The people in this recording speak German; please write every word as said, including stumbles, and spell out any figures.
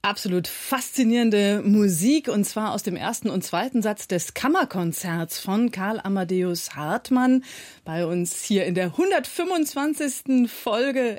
Absolut faszinierende Musik, und zwar aus dem ersten und zweiten Satz des Kammerkonzerts von Karl Amadeus Hartmann. Bei uns hier in der hundertfünfundzwanzigsten Folge